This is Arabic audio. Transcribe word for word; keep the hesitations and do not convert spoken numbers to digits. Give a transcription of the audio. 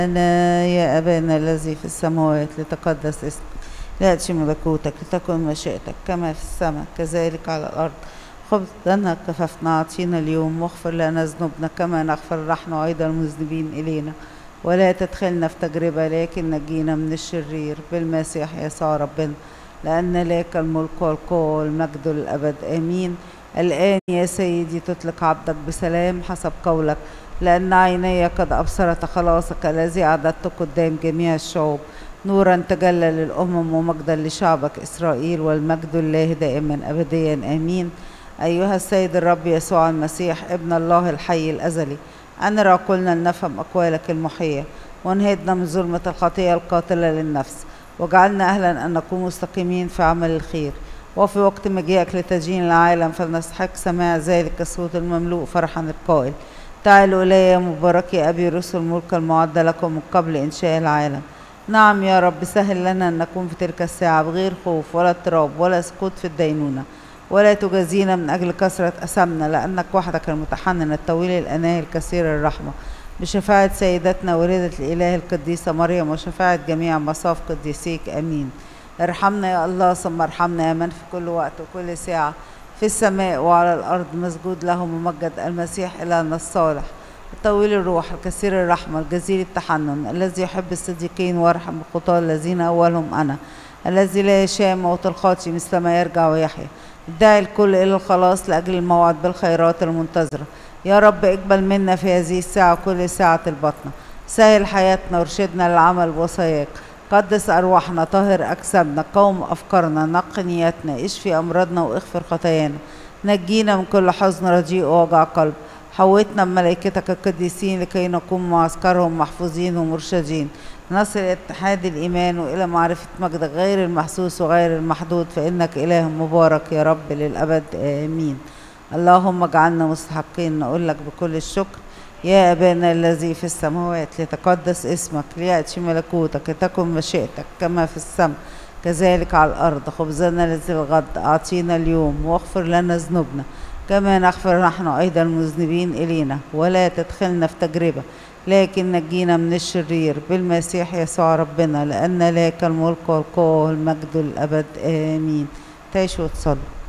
لنا يا أبانا الذي في السماوات لتقدس اسمك، ليأتي ملكوتك، لتكن مشيئتك كما في السماء كذلك على الأرض. خبزنا كففنا أعطينا اليوم، واغفر لنا ذنوبنا كما نغفر نحن أيضا المذنبين إلينا، ولا تدخلنا في تجربة لكن نجينا من الشرير بالمسيح يسوع ربنا، لأن لك الملك والقوة والمجد للأبد آمين. الآن يا سيدي تطلق عبدك بسلام حسب قولك، لأن عيني قد أبصرت خلاصك الذي أعددته قدام جميع الشعوب، نورا تجلى للأمم ومجدا لشعبك إسرائيل، والمجد لله دائما أبديا آمين. أيها السيد الرب يسوع المسيح ابن الله الحي الأزلي، أنر عقولنا لنفهم أقوالك المحية، وانهدنا من ظلمة الخطية القاتلة للنفس، وجعلنا أهلا أن نكون مستقيمين في عمل الخير. وفي وقت مجيئك لتدين العالم فلنستحق سماع ذلك الصوت المملوء فرحا القائل: تعالوا إلي يا مباركي أبي رسل الملك المعد لكم من قبل إنشاء العالم. نعم يا رب، سهل لنا أن نكون في تلك الساعة بغير خوف ولا اضطراب ولا سقوط في الدينونة، ولا تجازينا من أجل كثرة أثامنا، لأنك وحدك المتحنن الطويل الأناة الكثير الرحمة، بشفاعة سيدتنا والدة الإله القديسة مريم وشفاعة جميع مصاف قديسيك آمين. ارحمنا يا الله ثم ارحمنا يا من في كل وقت وكل ساعة في السماء وعلى الأرض مسجود له ممجد المسيح إلهنا الصالح الطويل الروح الكثير الرحمة الجزيل التحنن، الذي يحب الصديقين ويرحم الخطاة الذين أولهم أنا، الذي لا يشاء موت الخاطئ مثل ما يرجع ويحيى، الداعي الكل إلى الخلاص لأجل الموعد بالخيرات المنتظرة. يا رب اقبل منا في هذه الساعة كل ساعة البطنة، سهل حياتنا وارشدنا للعمل بوصاياك، قدس أرواحنا، طهر أجسامنا، قوم أفكارنا، نق نياتنا، اشفي أمراضنا واغفر خطايانا، نجينا من كل حزن رديء ووجع قلب، حوتنا بملائكتك القديسين لكي نكون معسكرهم محفوظين ومرشدين، نصل إلى اتحاد الإيمان وإلى معرفة مجدك غير المحسوس وغير المحدود، فإنك إله مبارك يا رب للأبد آمين. اللهم اجعلنا مستحقين نقول لك بكل الشكر: يا أبانا الذي في السماوات ليتقدس اسمك، ليأتي ملكوتك، لتكن مشيئتك كما في السماء كذلك على الأرض. خبزنا الذي الغد أعطينا اليوم، واغفر لنا ذنوبنا كما نغفر نحن أيضا المذنبين إلينا، ولا تدخلنا في تجربة لكن نجينا من الشرير بالمسيح يسوع ربنا، لأن لك الملك والقوة والمجد للأبد آمين. تعيشوا وتصلوا.